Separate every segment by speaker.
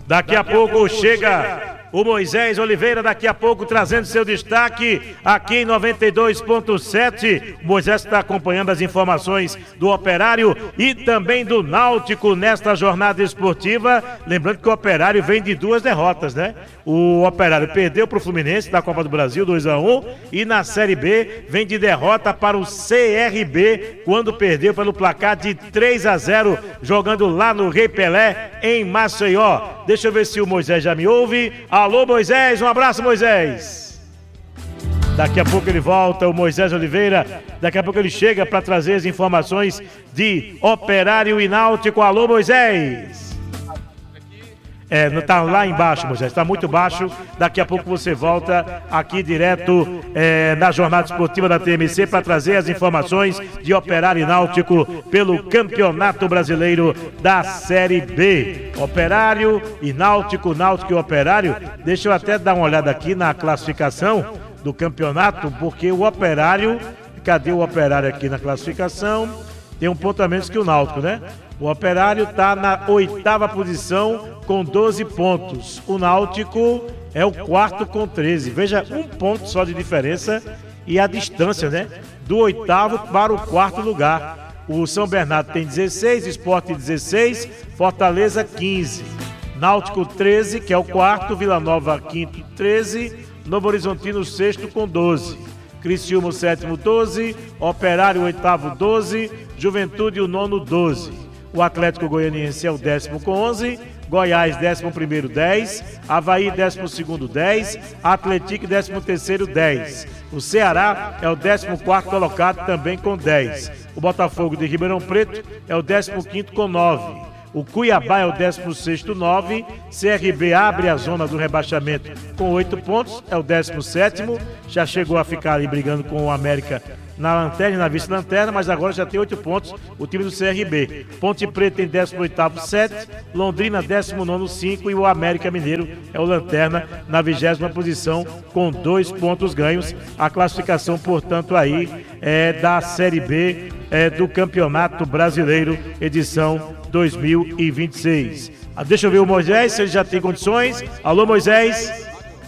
Speaker 1: Daqui a pouco chega o Moisés Oliveira, daqui a pouco trazendo seu destaque aqui em 92.7. O Moisés está acompanhando as informações do Operário e também do Náutico nesta jornada esportiva. Lembrando que o Operário vem de 2 derrotas, né? O Operário perdeu para o Fluminense da Copa do Brasil 2-1 e na Série B vem de derrota para o CRB quando perdeu pelo placar de 3-0 jogando lá no Rei Pelé em Maceió. Deixa eu ver se o Moisés já me ouve. Alô, Moisés, um abraço, Moisés. Daqui a pouco ele volta, o Moisés Oliveira. Daqui a pouco ele chega para trazer as informações de Operário e Náutico. Alô, Moisés. Não tá lá embaixo, Moisés, está muito baixo. Daqui a pouco você volta aqui direto na jornada esportiva da TMC para trazer as informações de Operário e Náutico pelo Campeonato Brasileiro da Série B. Operário e Náutico, Náutico e Operário. Deixa eu até dar uma olhada aqui na classificação do campeonato, porque o Operário, cadê o Operário aqui na classificação? Tem um ponto a menos que o Náutico, né? O Operário está na 8ª posição com 12 pontos. O Náutico é o 4º com 13. Veja, um ponto só de diferença e a distância, né? Do 8º para o 4º lugar. O São Bernardo tem 16, Sport 16, Fortaleza 15. Náutico 13, que é o 4º, Vila Nova 5º 13, Novo Horizontino 6º com 12. Criciúma 7º 12, Operário 8º 12, Juventude o 9º 12. O Atlético Goianiense é o 10º com 11, Goiás 11º 10, Avaí 12º 10, Atlético 13º 10. O Ceará é o 14º colocado também com 10. O Botafogo de Ribeirão Preto é o 15º com 9. O Cuiabá é o 16º 9, CRB abre a zona do rebaixamento com 8 pontos, é o 17º, já chegou a ficar ali brigando com o América na lanterna e na vice-lanterna, mas agora já tem 8 pontos o time do CRB. Ponte Preta em 18º 7, Londrina 19º 5 e o América Mineiro é o lanterna na 20ª posição com 2 pontos ganhos. A classificação, portanto, aí é da Série B do Campeonato Brasileiro, edição 2026. Deixa eu ver o Moisés, se ele já tem condições. Alô, Moisés.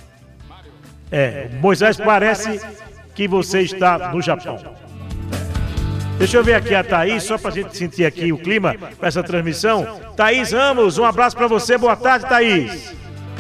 Speaker 1: Moisés, parece que você está no Japão. Deixa eu ver aqui a Thaís, só pra gente sentir aqui o clima para essa transmissão. Thaís Ramos, um abraço para você. Boa tarde, Thaís.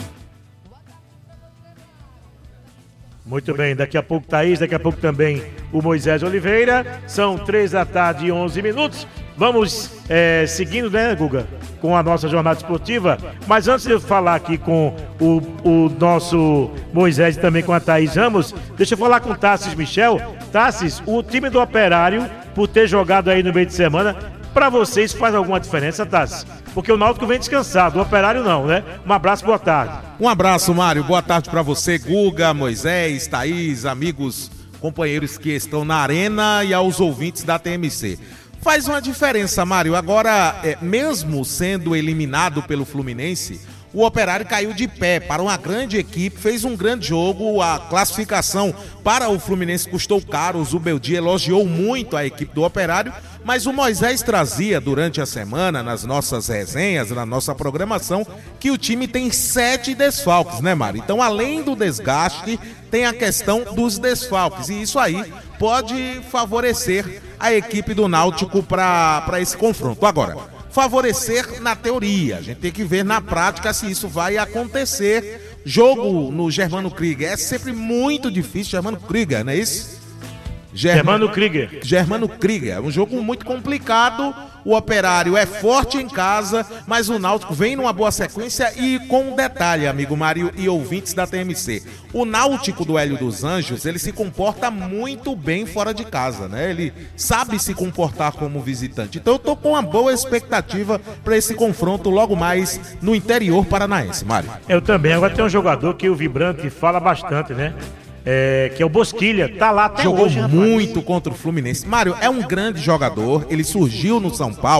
Speaker 1: Muito bem, daqui a pouco Thaís, daqui a pouco também o Moisés Oliveira. São 3h11. Vamos seguindo, né, Guga, com a nossa jornada esportiva. Mas antes de eu falar aqui com o nosso Moisés e também com a Thaís Ramos, deixa eu falar com o Tassis Michel. Tassis, o time do Operário, por ter jogado aí no meio de semana, para vocês faz alguma diferença, Tassis? Porque o Náutico vem descansado, o Operário não, né? Um abraço, boa tarde.
Speaker 2: Um abraço, Mário, boa tarde para você, Guga, Moisés, Thaís, amigos, companheiros que estão na arena e aos ouvintes da TMC. Faz uma diferença, Mário. Agora, mesmo sendo eliminado pelo Fluminense, o Operário caiu de pé para uma grande equipe, fez um grande jogo. A classificação para o Fluminense custou caro. O Zubeldia elogiou muito a equipe do Operário, mas o Moisés trazia durante a semana, nas nossas resenhas, na nossa programação, que o time tem 7 desfalques, né, Mário? Então, além do desgaste, tem a questão dos desfalques, e isso aí pode favorecer a equipe do Náutico para esse confronto. Agora, favorecer na teoria, a gente tem que ver na prática se isso vai acontecer. Jogo no Germano Krieger é sempre muito difícil. Germano Krieger, não é isso?
Speaker 1: Germano Krieger.
Speaker 2: Germano Krieger, é um jogo muito complicado. O Operário é forte em casa, mas o Náutico vem numa boa sequência. E com um detalhe, amigo Mário e ouvintes da TMC, o Náutico do Hélio dos Anjos, ele se comporta muito bem fora de casa, né? Ele sabe se comportar como visitante. Então eu tô com uma boa expectativa para esse confronto logo mais no interior paranaense, Mário.
Speaker 1: Eu também. Agora tem um jogador que o Vibrante fala bastante, né? Que é o Bosquilha, tá lá até
Speaker 2: jogou
Speaker 1: hoje,
Speaker 2: muito contra o Fluminense. Mário, é um grande jogador, ele surgiu no São Paulo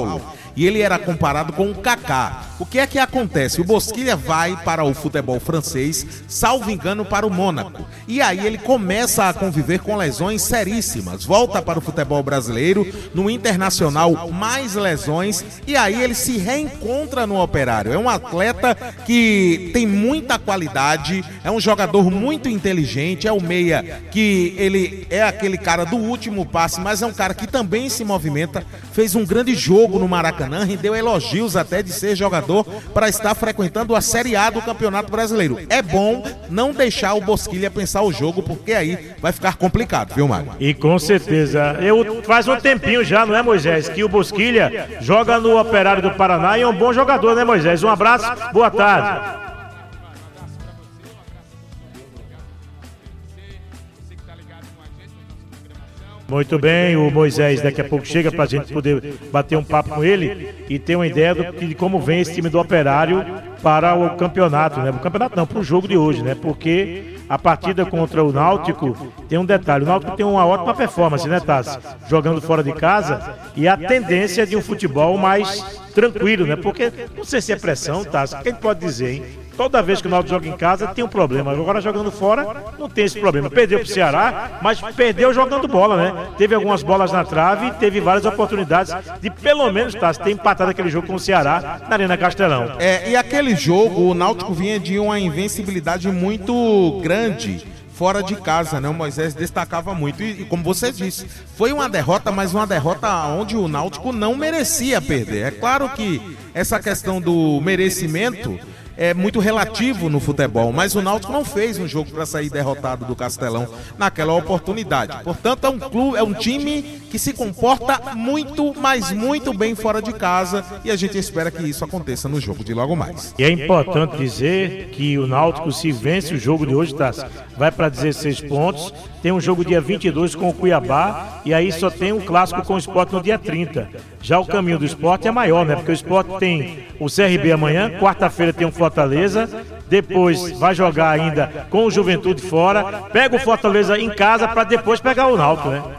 Speaker 2: e ele era comparado com o Kaká. O que é que acontece? O Bosquilha vai para o futebol francês, salvo engano, para o Mônaco. E aí ele começa a conviver com lesões seríssimas. Volta para o futebol brasileiro, no Internacional, mais lesões, e aí ele se reencontra no Operário. É um atleta que tem muita qualidade, é um jogador muito inteligente, é o meia que ele é aquele cara do último passe, mas é um cara que também se movimenta, fez um grande jogo no Maracanã, rendeu elogios até de ser jogador para estar frequentando a Série A do Campeonato Brasileiro. É bom não deixar o Bosquilha pensar o jogo, porque aí vai ficar complicado, viu, Mário?
Speaker 1: E com certeza. Faz um tempinho já, não é, Moisés, que o Bosquilha joga no Operário do Paraná e é um bom jogador, né, Moisés? Um abraço, boa tarde. Muito bem, o Moisés daqui a pouco chega para a gente poder bater um papo com ele e ter uma ideia de como vem esse time do Operário para o campeonato, né? O campeonato não, para o jogo de hoje, né? Porque a partida contra o Náutico tem um detalhe, o Náutico tem uma ótima performance, né, Tassi? Jogando fora de casa e a tendência de um futebol mais tranquilo, né? Porque, não sei se é pressão, Tassi, quem pode dizer, hein? Toda vez que o Náutico joga em casa tem um problema. Agora jogando fora não tem esse problema. Perdeu pro Ceará, mas perdeu jogando bola, né? Teve algumas bolas na trave e teve várias oportunidades de pelo menos ter empatado aquele jogo com o Ceará na Arena Castelão.
Speaker 2: E aquele jogo, o Náutico vinha de uma invencibilidade muito grande fora de casa, né? O Moisés destacava muito e como você disse, foi uma derrota, mas uma derrota onde o Náutico não merecia perder. É claro que essa questão do merecimento é muito relativo no futebol, mas o Náutico não fez um jogo para sair derrotado do Castelão naquela oportunidade. Portanto, é um time que se comporta muito, mas muito bem fora de casa e a gente espera que isso aconteça no jogo de logo mais.
Speaker 1: E é importante dizer que o Náutico, se vence o jogo de hoje, vai para 16 pontos, tem um jogo dia 22 com o Cuiabá e aí só tem um clássico com o Sport no dia 30. Já o caminho do Sport é maior, né? Porque o Sport tem o CRB amanhã, quarta-feira tem um Fortaleza, depois vai jogar ainda com o Juventude fora, pega o Fortaleza em casa para depois pegar o Náutico, né?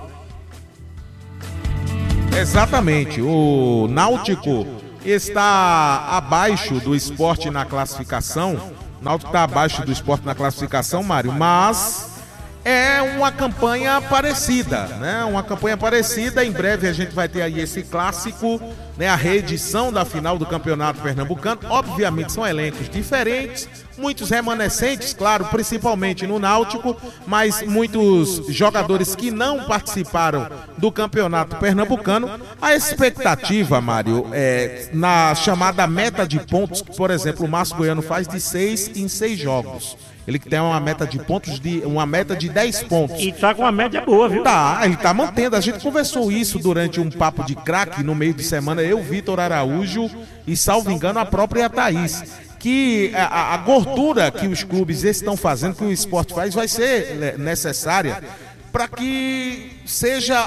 Speaker 2: Exatamente, o Náutico está abaixo do Sport na classificação, o Náutico está abaixo do Sport na classificação, Mário, mas é uma campanha parecida, né? Uma campanha parecida. Em breve a gente vai ter aí esse clássico, né? A reedição da final do Campeonato Pernambucano. Obviamente são elencos diferentes, muitos remanescentes, claro, principalmente no Náutico, mas muitos jogadores que não participaram do Campeonato Pernambucano. A expectativa, Mário, na chamada meta de pontos, que, por exemplo, o Márcio Goiano faz de 6 em 6 jogos. Ele tem uma meta de pontos, uma meta de 10 pontos.
Speaker 1: E tá com uma média boa, viu?
Speaker 2: Ele tá mantendo. A gente conversou isso durante um papo de craque no meio de semana, eu, Vitor Araújo e, salvo engano, a própria Thaís. Que a gordura que os clubes estão fazendo, que o Sport faz, vai ser necessária para que seja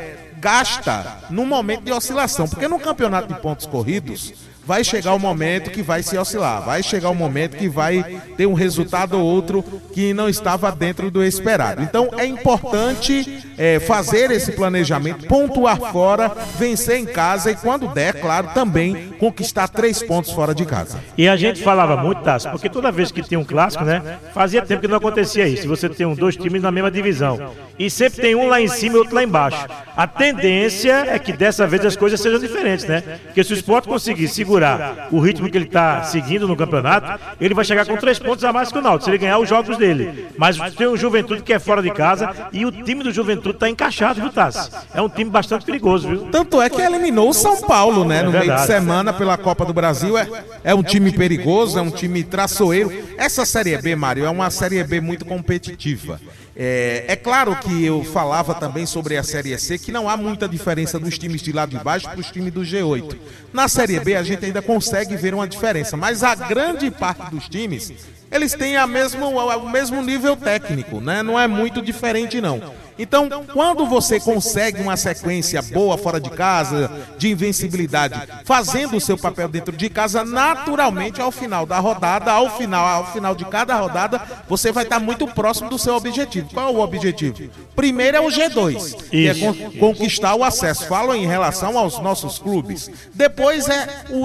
Speaker 2: gasta no momento de oscilação. Porque no campeonato de pontos corridos, vai chegar o momento que vai se oscilar, vai chegar o momento que vai ter um resultado ou outro que não estava dentro do esperado. Então é importante fazer esse planejamento, pontuar fora, vencer em casa e, quando der, claro, também conquistar 3 pontos fora de casa.
Speaker 1: E a gente falava muito, Tassi, porque toda vez que tem um clássico, né, fazia tempo que não acontecia isso. Você tem dois times na mesma divisão e sempre tem um lá em cima e outro lá embaixo. A tendência é que dessa vez as coisas sejam diferentes, né? Porque se o Sport conseguir segurar o ritmo que ele está seguindo no campeonato, ele vai chegar com 3 pontos a mais que o Náutico, se ele ganhar os jogos dele. Mas tem o Juventude que é fora de casa e o time do Juventude está encaixado, viu, Tassi? É um time bastante perigoso, viu?
Speaker 2: Tanto é que eliminou o São Paulo, né? No meio de semana pela Copa do Brasil. É um time perigoso, é um time traçoeiro. Essa Série B, Mário, é uma Série B muito competitiva. É claro que eu falava também sobre a Série C, que não há muita diferença dos times de lá de baixo para os times do G8. Na Série B a gente ainda consegue ver uma diferença, mas a grande parte dos times, eles têm o mesmo nível técnico, né? Não é muito diferente, não. Então, quando você consegue uma sequência boa fora de casa, de invencibilidade, fazendo o seu papel dentro de casa, naturalmente ao final da rodada, ao final de cada rodada, você vai estar muito próximo do seu objetivo. Qual é o objetivo? Primeiro é o G2, que é conquistar o acesso. Falo em relação aos nossos clubes. Depois é o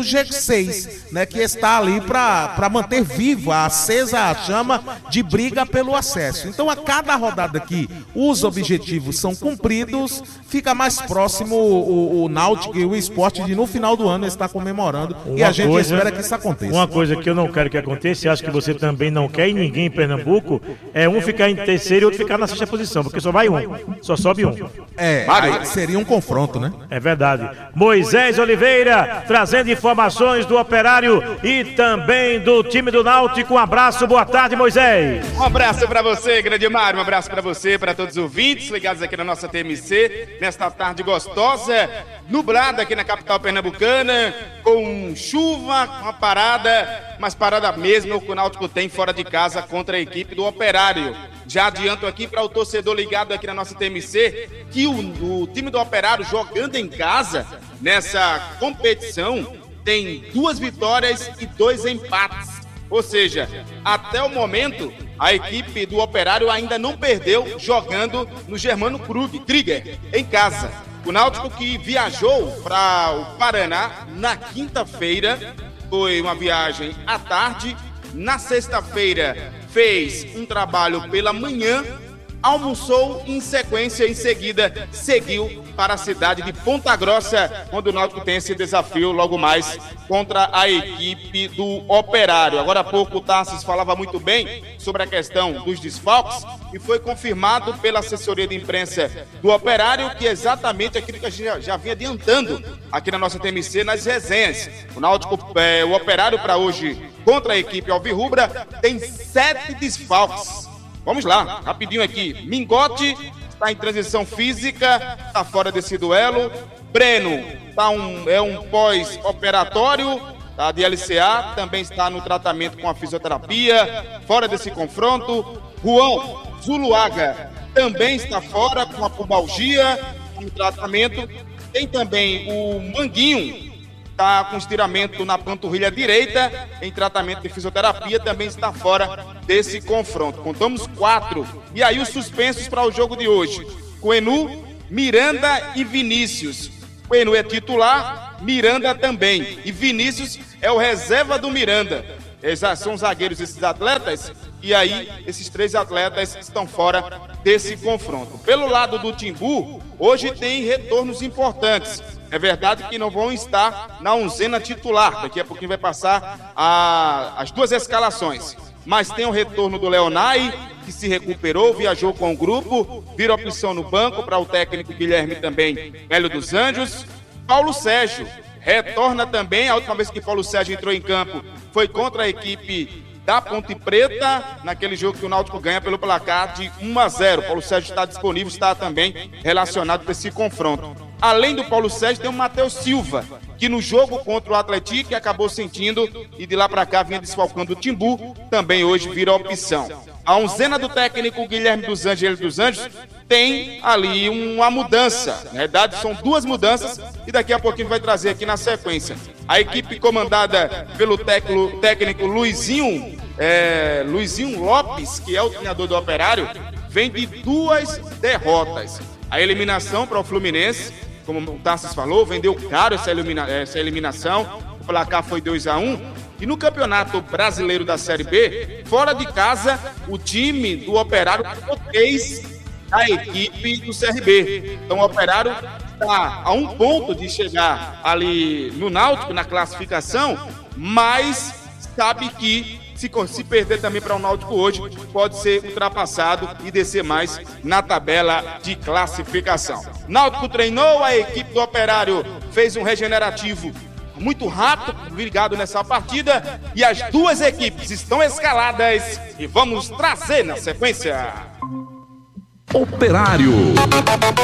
Speaker 2: G6, né, que está ali para manter viva, acesa a chama de briga pelo acesso. Então, a cada rodada que os objetivos são cumpridos, fica mais próximo o Náutico e o Sport de no final do ano estar comemorando. E a gente espera que isso aconteça.
Speaker 1: Uma coisa que eu não quero que aconteça, e acho que você também não quer, e ninguém em Pernambuco, é um ficar em terceiro e outro ficar na sexta posição, porque só vai um, só sobe um.
Speaker 2: Aí seria um confronto, né?
Speaker 1: É verdade. Moisés Oliveira, trazendo informações do Operário e também do time do Náutico. Um abraço, boa tarde, Moisés.
Speaker 3: Um abraço pra você, grande Mário, um abraço pra você, pra todos os ouvintes ligados aqui na nossa TMC, nesta tarde gostosa, nublada aqui na capital pernambucana, com chuva, uma parada, mas parada mesmo que o Náutico tem fora de casa contra a equipe do Operário. Já adianto aqui para o torcedor ligado aqui na nossa TMC que o time do Operário jogando em casa nessa competição tem 2 vitórias e 2 empates. Ou seja, até o momento a equipe do Operário ainda não perdeu jogando no Germano Krieger em casa. O Náutico que viajou para o Paraná na quinta-feira, foi uma viagem à tarde. Na sexta-feira fez um trabalho pela manhã, almoçou em sequência, em seguida seguiu para a cidade de Ponta Grossa, onde o Náutico tem esse desafio logo mais contra a equipe do Operário. Agora há pouco o Tarsis falava muito bem sobre a questão dos desfalques e foi confirmado pela assessoria de imprensa do Operário que é exatamente aquilo que a gente já vinha adiantando aqui na nossa TMC nas resenhas. O Náutico, o Operário para hoje contra a equipe alvirrubra tem 7 desfalques. Vamos lá, rapidinho aqui. Mingote está em transição física, está fora desse duelo. Breno é um pós-operatório, tá, de LCA, também está no tratamento com a fisioterapia, fora desse confronto. Juan Zuluaga também está fora com a pubalgia, no tratamento. Tem também o Manguinho, está com estiramento na panturrilha direita, em tratamento de fisioterapia, também está fora desse confronto. Contamos 4. E aí os suspensos para o jogo de hoje: Coenu, Miranda e Vinícius. Coenu é titular, Miranda também. E Vinícius é o reserva do Miranda. São zagueiros esses atletas, e aí esses 3 atletas estão fora desse confronto. Pelo lado do Timbu, hoje tem retornos importantes. É verdade que não vão estar na onzena titular, daqui a pouquinho vai passar as 2 escalações. Mas tem o retorno do Leonai, que se recuperou, viajou com o grupo, vira opção no banco para o técnico Guilherme também, Hélio dos Anjos. Paulo Sérgio retorna também, a última vez que Paulo Sérgio entrou em campo foi contra a equipe da Ponte Preta, naquele jogo que o Náutico ganha pelo placar de 1-0. Paulo Sérgio está disponível, está também relacionado para esse confronto. Além do Paulo Sérgio, tem o Matheus Silva, que no jogo contra o Atlético acabou sentindo e de lá para cá vinha desfalcando o Timbu, também hoje vira opção. A onzena do técnico Guilherme dos Anjos e Hélio dos Anjos tem ali uma mudança. Na verdade, são 2 mudanças e daqui a pouquinho vai trazer aqui na sequência. A equipe comandada pelo técnico Luizinho Lopes, que é o treinador do Operário, vem de 2 derrotas. A eliminação para o Fluminense, como o Tarsis falou, vendeu caro essa eliminação. O placar foi 2-1. E no Campeonato Brasileiro da Série B, fora de casa, o time do Operário ficou 3 da equipe do CRB. Então o Operário está a 1 ponto de chegar ali no Náutico, na classificação, mas sabe que se perder também para o Náutico hoje, pode ser ultrapassado e descer mais na tabela de classificação. Náutico treinou, a equipe do Operário fez um regenerativo muito rápido, ligado nessa partida, e as 2 equipes estão escaladas e vamos trazer na sequência.
Speaker 4: Operário.